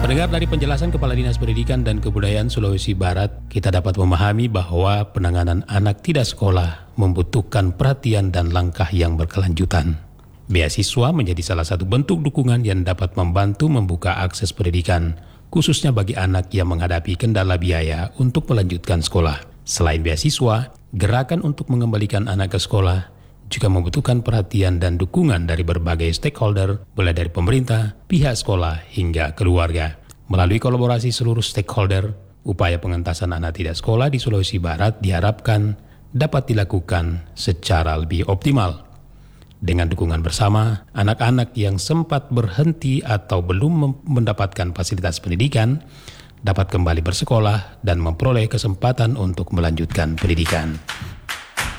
Mendengar dari penjelasan Kepala Dinas Pendidikan dan Kebudayaan Sulawesi Barat, kita dapat memahami bahwa penanganan anak tidak sekolah membutuhkan perhatian dan langkah yang berkelanjutan. Beasiswa menjadi salah satu bentuk dukungan yang dapat membantu membuka akses pendidikan, khususnya bagi anak yang menghadapi kendala biaya untuk melanjutkan sekolah. Selain beasiswa, gerakan untuk mengembalikan anak ke sekolah juga membutuhkan perhatian dan dukungan dari berbagai stakeholder, mulai dari pemerintah, pihak sekolah, hingga keluarga. Melalui kolaborasi seluruh stakeholder, upaya pengentasan anak tidak sekolah di Sulawesi Barat diharapkan dapat dilakukan secara lebih optimal. Dengan dukungan bersama, anak-anak yang sempat berhenti atau belum mendapatkan fasilitas pendidikan dapat kembali bersekolah dan memperoleh kesempatan untuk melanjutkan pendidikan.